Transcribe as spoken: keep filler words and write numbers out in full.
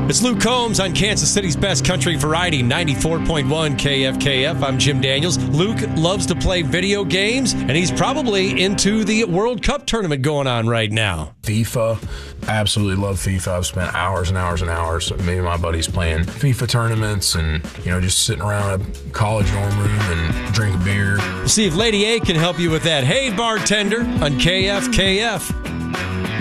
It's Luke Combs on Kansas City's best country variety, ninety-four point one K F K F. I'm Jim Daniels. Luke loves to play video games, and he's probably into the World Cup tournament going on right now. FIFA. Absolutely love FIFA. I've spent hours and hours and hours, me and my buddies, playing FIFA tournaments and, you know, just sitting around a college dorm room and drinking beer. We'll see if Lady A can help you with that. Hey, bartender on K F K F.